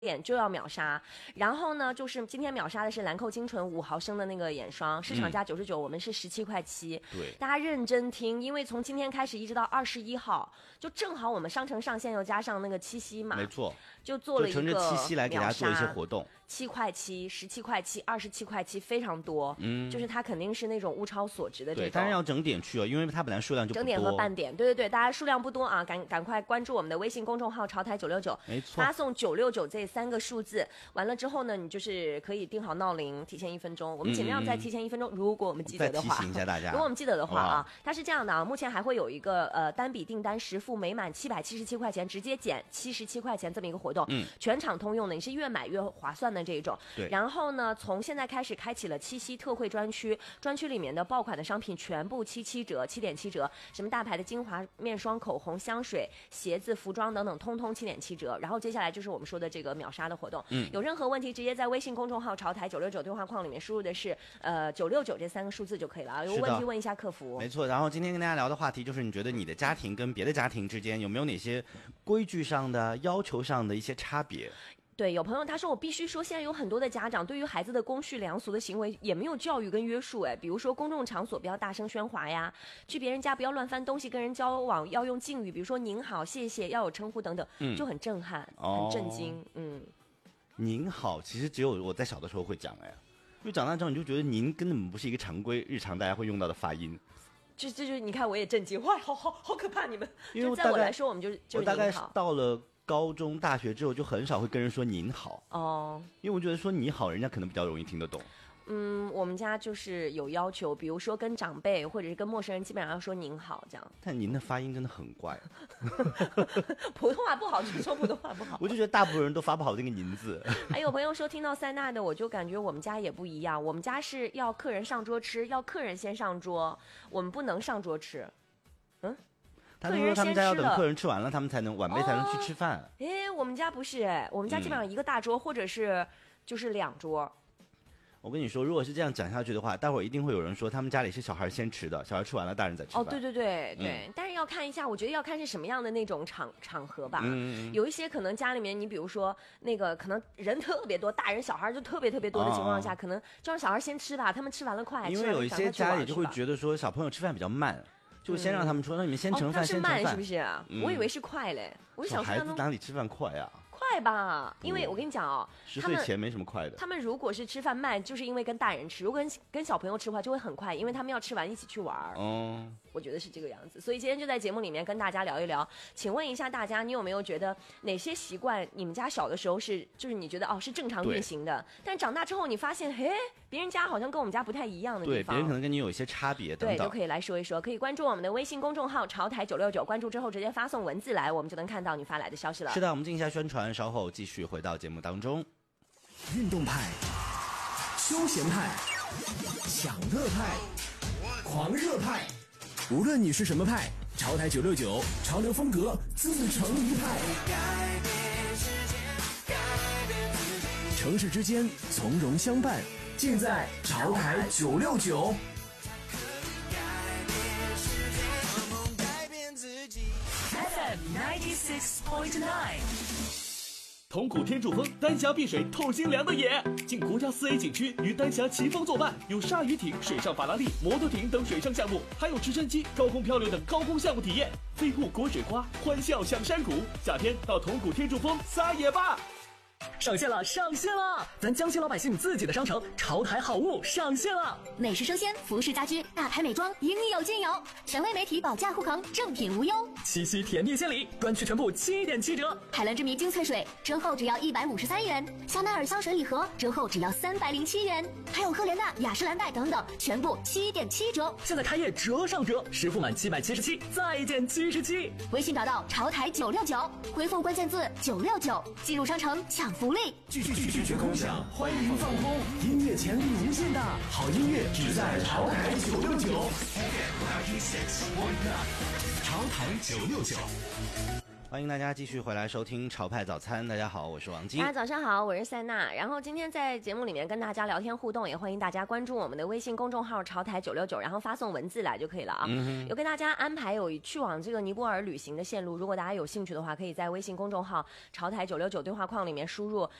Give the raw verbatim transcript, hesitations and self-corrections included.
点就要秒杀，然后呢，就是今天秒杀的是兰蔻精纯五毫升的那个眼霜，市场价九十九，我们是十七块七。 对， 大家认真听，因为从今天开始一直到二十一号，就正好我们商城上线又加上那个七夕嘛， 没错， 就做了一个就乘着七夕来给大家做一些活动， 七块七、十七块七、二十七块七，非常多。嗯，就是它肯定是那种物超所值的这种。 对，当然要整点去哦，因为它本来数量就不多。 整点和半点，对对对，大家数量不多啊，赶赶快关注我们的微信公众号“潮台九六九”， 没错， 发送九六九这三个数字。完了之后呢，你就是可以定好闹铃，提前一分钟。我们尽量再提前一分钟，嗯、如果我们记得的话。 再提醒一下大家。 如果我们记得的话啊，它是这样的啊，目前还会有一个呃单笔订单实付每满七百七十七块钱，直接减七十七块钱这么一个活动，嗯，全场通用的，你是越买越划算的这一种。 对。 然后呢，从现在开始开启了七夕特惠专区，专区里面的爆款的商品全部七七折、七点七折，什么大牌的精华、面霜、口红、香水、鞋子、服装等等，通通七点七折。然后接下来就是我们说的这个秒杀的活动，嗯，有任何问题直接在微信公众号潮台九六九对话框里面输入的是呃九六九这三个数字就可以了啊。有问题问一下客服。 没错，然后今天跟大家聊的话题就是，你觉得你的家庭跟别的家庭之间有没有哪些规矩上的、要求上的一些差别？ 对，有朋友他说我必须说，现在有很多的家长对于孩子的公序良俗的行为也没有教育跟约束，哎，比如说公众场所不要大声喧哗呀，去别人家不要乱翻东西，跟人交往要用敬语，比如说您好、谢谢，要有称呼等等，嗯、就很震撼、哦、很震惊，嗯。 您好，其实只有我在小的时候会讲，哎，因为长大之后你就觉得您根本不是一个常规日常大家会用到的发音。 这这就你看我也震惊，哇，好好好可怕！你们， 因为就在我来说，我们就就我大概到了高中、大学之后，就很少会跟人说您好哦， 因为我觉得说你好，人家可能比较容易听得懂。 嗯，我们家就是有要求，比如说跟长辈或者是跟陌生人，基本上要说您好这样。 但您的发音真的很怪， 普通话不好，只说普通话不好。 我就觉得大部分人都发不好这个您字。 还有朋友说听到塞纳的，我就感觉我们家也不一样，我们家是要客人上桌吃，要客人先上桌，我们不能上桌吃。嗯。 他们说他们家要等客人吃完了，他们才能晚辈才能去吃饭。 哎、哦，我们家不是哎，我们家基本上一个大桌，嗯、或者是就是两桌。 我跟你说，如果是这样讲下去的话，待会儿一定会有人说他们家里是小孩先吃的，小孩吃完了，大人再吃饭。 哦，对对对对、嗯，但是要看一下，我觉得要看是什么样的那种场场合吧。嗯，有一些可能家里面，你比如说那个可能人特别多，大人小孩就特别特别多的情况下，哦、可能就让小孩先吃吧，他们吃完了快。 因为有一些家里就会觉得说小朋友吃饭比较慢。就先让他们说，那、嗯、你们先盛饭， 哦、 先盛饭， 是慢是不是、嗯？我以为是快嘞。我就想说，孩子哪里吃饭快啊？ 快吧，因为我跟你讲哦， 十岁前没什么快的。 他们如果是吃饭慢，就是因为跟大人吃；如果跟跟小朋友吃的话，就会很快，因为他们要吃完一起去玩。哦，我觉得是这个样子。所以今天就在节目里面跟大家聊一聊。请问一下大家，你有没有觉得哪些习惯你们家小的时候是，就是你觉得哦是正常运行的，但长大之后你发现，嘿，别人家好像跟我们家不太一样的地方， 对，别人可能跟你有一些差别等等， 对，都可以来说一说。可以关注我们的微信公众号潮台九六九，关注之后直接发送文字来，我们就能看到你发来的消息了。 是的，我们进行一下宣传，稍后继续回到节目当中。 运动派、休闲派、享乐派、狂热派，无论你是什么派，潮台九六九，潮流风格自成一派。城市之间从容相伴，尽在潮台九六九。 F M ninety six point nine。 同古天柱峰丹霞碧水透心凉的也，进国家四 A 景区与丹霞齐峰作伴，有鲨鱼艇、水上法拉利、摩托艇等水上项目，还有直升机、高空漂流等高空项目体验，飞瀑过水花，欢笑享山谷。夏天到同古天柱峰撒野吧！ 上线了，上线了！咱江西老百姓自己的商城潮台好物上线了， 美食生鲜、服饰家居、大牌美妆，应有尽有。权威媒体保价护航，正品无忧。 七夕甜蜜献礼，专区全部七点七折。 海蓝之谜精粹水折后只要一百五十三元，香奈儿香水礼盒折后只要三百零七元，还有赫莲娜、雅诗兰黛等等，全部七点七折。 现在开业折上折，实付满七百七十七再减七十七。 微信找到潮台九六九，回复关键字九六九，进入商城抢福利。 拒拒拒绝空想，欢迎放空，音乐潜力无限大，好音乐只在潮台九六九。潮台九六九。 欢迎大家继续回来收听潮派早餐。大家好，我是王晶。 大家早上好，我是塞娜。然后今天在节目里面跟大家聊天互动，也欢迎大家关注我们的微信公众号潮台九六九，然后发送文字来就可以了啊。嗯、有给大家安排有去往这个尼泊尔旅行的线路，如果大家有兴趣的话，可以在微信公众号潮台九六九对话框里面输入